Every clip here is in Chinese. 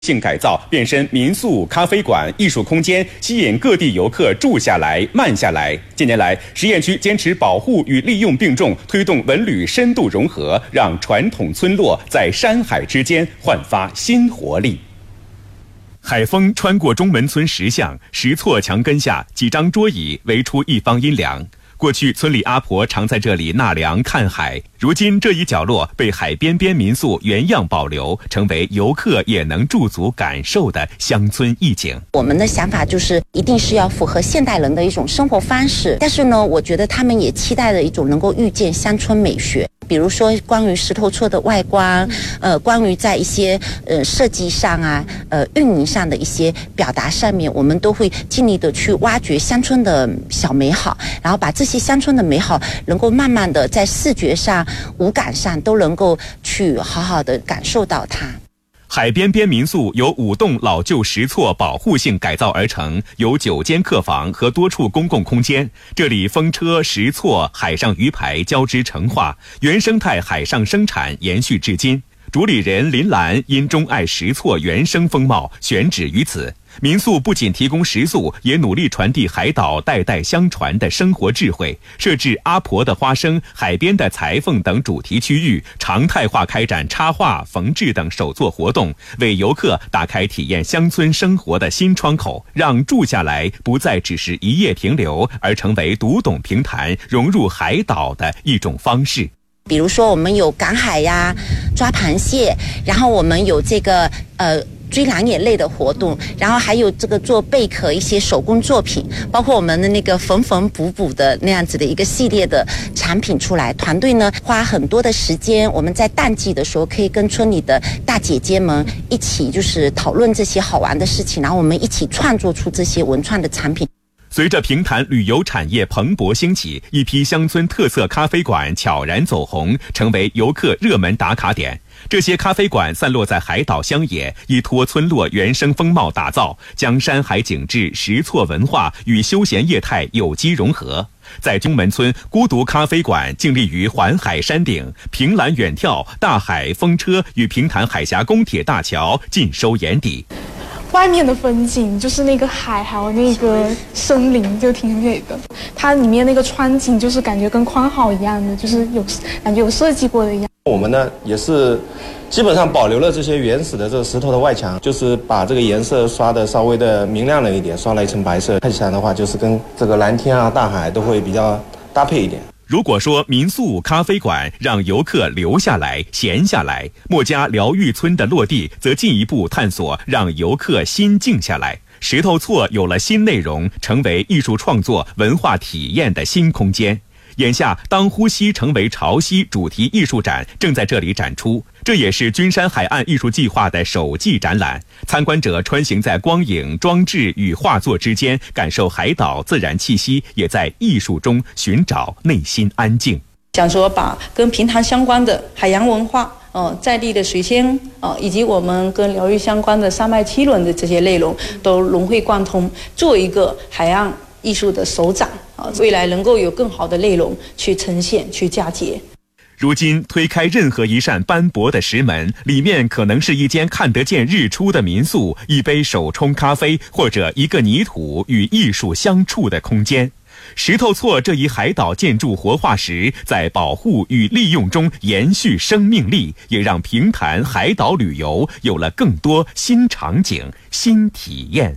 性改造变身民宿、咖啡馆、艺术空间，吸引各地游客住下来、慢下来。近年来，实验区坚持保护与利用并重，推动文旅深度融合，让传统村落在山海之间焕发新活力。海风穿过中门村石巷，石错墙根下，几张桌椅围出一方阴凉。过去村里阿婆常在这里纳凉看海，如今这一角落被海边边民宿原样保留，成为游客也能驻足感受的乡村意境。 我们的想法就是一定是要符合现代人的一种生活方式，但是呢，我觉得他们也期待了一种能够预见乡村美学。比如说关于石头厝的外观，关于在一些设计上啊，运营上的一些表达上面，我们都会尽力的去挖掘乡村的小美好，然后把这些乡村的美好能够慢慢的在视觉上、五感上都能够去好好的感受到它。 海边边民宿由5栋老旧石错保护性改造而成，有9间客房和多处公共空间。这里风车、石错、海上鱼排交织成画，原生态海上生产延续至今。主理人林兰因钟爱石错原生风貌，选址于此。民宿不仅提供食宿，也努力传递海岛代代相传的生活智慧，设置阿婆的花生、海边的裁缝等主题区域，常态化开展插画、缝制等手作活动，为游客打开体验乡村生活的新窗口，让住下来不再只是一夜停留，而成为读懂平潭、融入海岛的一种方式。 比如说我们有赶海呀、抓螃蟹，然后我们有这个追蓝眼类的活动，然后还有这个做贝壳一些手工作品，包括我们的那个缝缝补补的那样子的一个系列的产品出来。团队呢花很多的时间，我们在淡季的时候可以跟村里的大姐姐们一起就是讨论这些好玩的事情，然后我们一起创作出这些文创的产品。 随着平潭旅游产业蓬勃兴起，一批乡村特色咖啡馆悄然走红，成为游客热门打卡点。这些咖啡馆散落在海岛乡野，依托村落原生风貌打造，将山海景致、石错文化与休闲业态有机融合。在中门村，孤独咖啡馆静立于环海山顶，凭栏远眺，大海、风车与平潭海峡公铁大桥尽收眼底。 外面的风景就是那个海，还有那个森林，就挺美的。它里面那个窗景就是感觉跟宽好一样的，就是感觉有设计过的一样。 我们呢也是基本上保留了这些原始的这个石头的外墙，就是把这个颜色刷的稍微的明亮了一点，刷了一层白色，看起来的话就是跟这个蓝天啊、大海都会比较搭配一点。 如果说民宿、咖啡馆让游客留下来、闲下来，墨家疗愈村的落地则进一步探索让游客心静下来。石头错有了新内容，成为艺术创作、文化体验的新空间。眼下，当呼吸成为潮汐主题艺术展正在这里展出，这也是君山海岸艺术计划的首季展览。参观者穿行在光影、装置与画作之间，感受海岛自然气息，也在艺术中寻找内心安静。 想说把跟平潭相关的海洋文化在地的水仙以及我们跟疗愈相关的山脉七轮的这些内容都融会贯通，做一个海岸艺术的首展未来能够有更好的内容去呈现、去嫁接。 如今推开任何一扇斑驳的石门，里面可能是一间看得见日出的民宿，一杯手冲咖啡，或者一个泥土与艺术相处的空间。石头错这一海岛建筑活化石，在保护与利用中延续生命力，也让平潭海岛旅游有了更多新场景、新体验。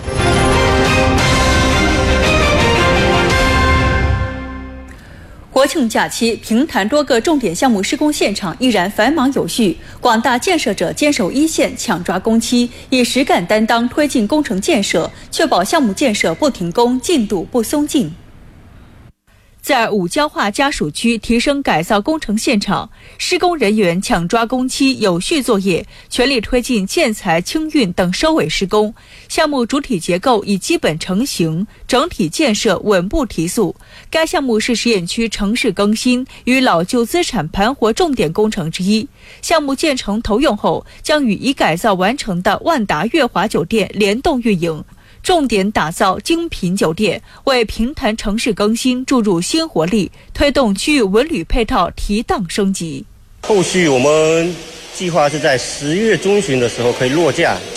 国庆假期，平潭多个重点项目施工现场依然繁忙有序，广大建设者坚守一线，抢抓工期，以实干担当推进工程建设，确保项目建设不停工，进度不松劲。在五礁化家属区提升改造工程现场，施工人员抢抓工期，有序作业，全力推进建材清运等收尾施工。项目主体结构已基本成型，整体建设稳步提速。该项目是实验区城市更新与老旧资产盘活重点工程之一。项目建成投用后，将与已改造完成的万达悦华酒店联动运营。重点打造精品酒店，为平潭城市更新注入新活力，推动区域文旅配套提档升级。 后续我们计划是在10月中旬的时候可以落架。